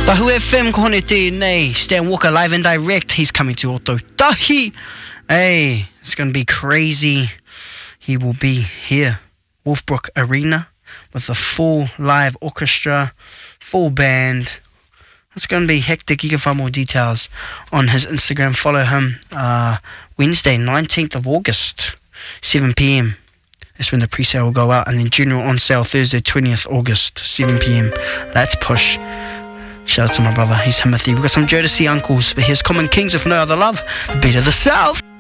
Tahu FM ko hone tēnei. Stan Walker live and direct. He's coming to Otautahi. Hey, it's going to be crazy. He will be here, Wolfbrook Arena, with a full live orchestra, full band. It's going to be hectic. You can find more details on his Instagram. Follow him. Wednesday, 19th of August, 7 p.m. That's when the pre-sale will go out. And then general on sale Thursday, 20th August, 7 p.m. Let's push. Shout out to my brother. He's Timothy. We've got some Jodeci uncles. But here's Common Kings with No Other Love. The beat of the South.